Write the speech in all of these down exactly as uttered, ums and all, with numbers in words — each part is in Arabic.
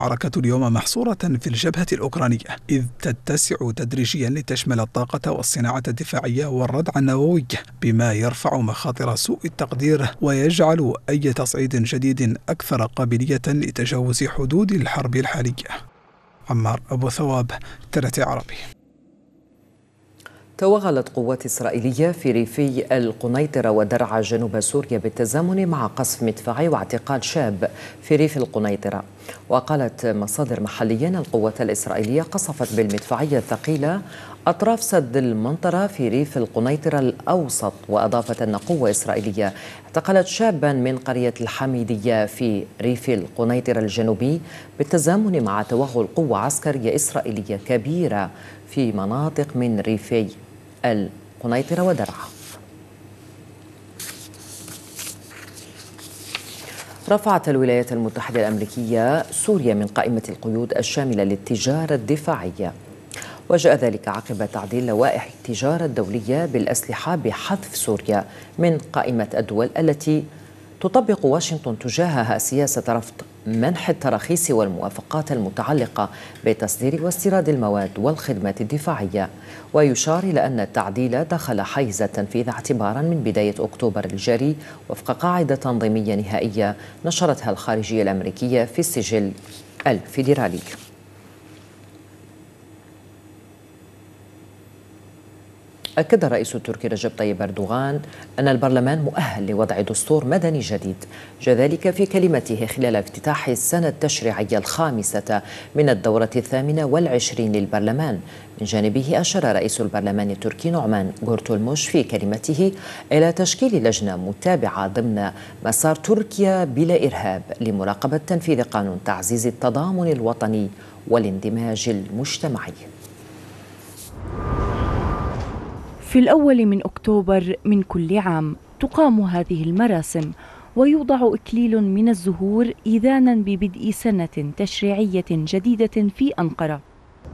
المعركة اليوم محصورة في الجبهة الأوكرانية، إذ تتسع تدريجيا لتشمل الطاقة والصناعة الدفاعية والردع النووي، بما يرفع مخاطر سوء التقدير ويجعل أي تصعيد جديد أكثر قابلية لتجاوز حدود الحرب الحالية. عمار أبو ثواب، ترتي عربي. توغلت قوات إسرائيلية في ريفي القنيطرة ودرعا جنوب سوريا بالتزامن مع قصف مدفعي واعتقال شاب في ريف القنيطرة. وقالت مصادر محلية أن القوات الإسرائيلية قصفت بالمدفعية الثقيلة أطراف سد المنطرة في ريف القنيطرة الأوسط، وأضافت أن قوة إسرائيلية اعتقلت شابا من قرية الحميدية في ريف القنيطرة الجنوبي بالتزامن مع توغل قوة عسكرية إسرائيلية كبيرة في مناطق من ريفي القنيطرة ودرعا. رفعت الولايات المتحدة الأمريكية سوريا من قائمة القيود الشاملة للتجارة الدفاعية، وجاء ذلك عقب تعديل لوائح التجارة الدولية بالأسلحة بحذف سوريا من قائمة الدول التي تطبق واشنطن تجاهها سياسة رفض منح التراخيص والموافقات المتعلقة بتصدير واستيراد المواد والخدمات الدفاعية. ويشار إلى أن التعديل دخل حيز التنفيذ اعتبارا من بداية أكتوبر الجاري وفق قاعدة تنظيمية نهائية نشرتها الخارجية الأمريكية في السجل الفيدرالي. أكد الرئيس التركي رجب طيب أردوغان أن البرلمان مؤهل لوضع دستور مدني جديد، جاء ذلك في كلمته خلال افتتاح السنة التشريعية الخامسة من الدورة الثامنة والعشرين للبرلمان. من جانبه أشار رئيس البرلمان التركي نعمان غورتولموش في كلمته إلى تشكيل لجنة متابعة ضمن مسار تركيا بلا إرهاب لمراقبة تنفيذ قانون تعزيز التضامن الوطني والاندماج المجتمعي. في الأول من أكتوبر من كل عام تقام هذه المراسم، ويوضع إكليل من الزهور إذانا ببدء سنة تشريعية جديدة في أنقرة.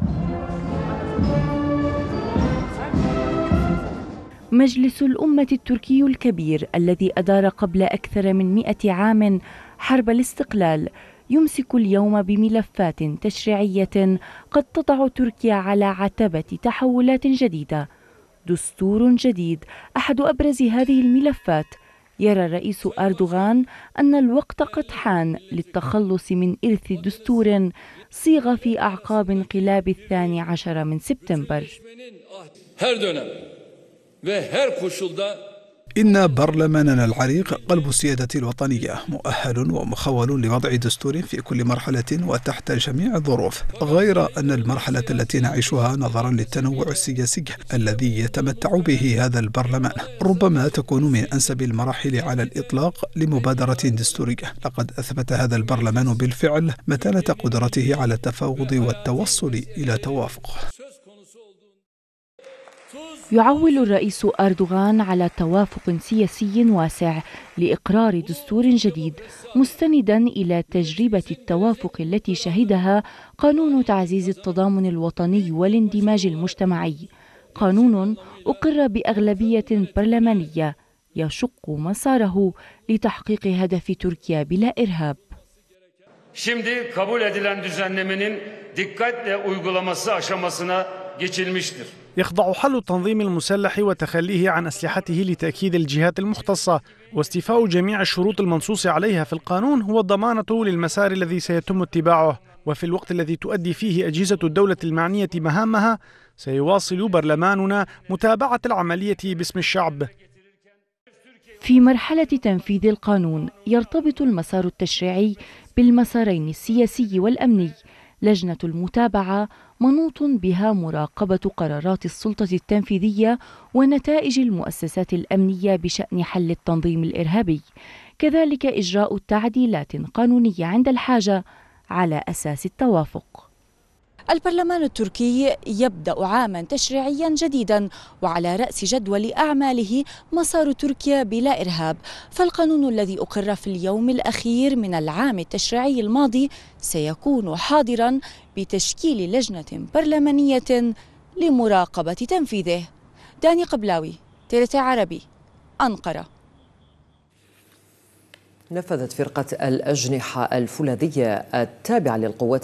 مجلس الأمة التركي الكبير الذي أدار قبل أكثر من مئة عام حرب الاستقلال يمسك اليوم بملفات تشريعية قد تضع تركيا على عتبة تحولات جديدة. دستور جديد أحد أبرز هذه الملفات. يرى الرئيس أردوغان أن الوقت قد حان للتخلص من إرث دستور صيغ في أعقاب انقلاب الثاني عشر من سبتمبر. إن برلماننا العريق قلب السيادة الوطنية، مؤهل ومخول لوضع دستور في كل مرحلة وتحت جميع الظروف، غير أن المرحلة التي نعيشها نظرا للتنوع السياسي الذي يتمتع به هذا البرلمان ربما تكون من أنسب المراحل على الإطلاق لمبادرة دستورية. لقد أثبت هذا البرلمان بالفعل متانة قدرته على التفاوض والتوصل إلى توافق. يعول الرئيس أردوغان على توافق سياسي واسع لإقرار دستور جديد، مستندا إلى تجربة التوافق التي شهدها قانون تعزيز التضامن الوطني والاندماج المجتمعي، قانون أقر بأغلبية برلمانية يشق مساره لتحقيق هدف تركيا بلا إرهاب. Şimdi kabul edilen düzenlemenin dikkatle uygulaması aşamasına geçilmiştir. يخضع حل التنظيم المسلح وتخليه عن أسلحته لتأكيد الجهات المختصة، واستيفاء جميع الشروط المنصوص عليها في القانون هو الضمانة للمسار الذي سيتم اتباعه. وفي الوقت الذي تؤدي فيه أجهزة الدولة المعنية مهامها سيواصل برلماننا متابعة العملية باسم الشعب. في مرحلة تنفيذ القانون يرتبط المسار التشريعي بالمسارين السياسي والأمني. لجنة المتابعة منوط بها مراقبة قرارات السلطة التنفيذية ونتائج المؤسسات الأمنية بشأن حل التنظيم الإرهابي، كذلك إجراء تعديلات قانونية عند الحاجة على أساس التوافق. البرلمان التركي يبدأ عاما تشريعيا جديدا، وعلى رأس جدول أعماله مسار تركيا بلا إرهاب. فالقانون الذي أقر في اليوم الأخير من العام التشريعي الماضي سيكون حاضرا بتشكيل لجنة برلمانية لمراقبة تنفيذه. داني قبلاوي، تيرتي عربي، أنقرة. نفذت فرقة الأجنحة الفولاذية التابعة للقوات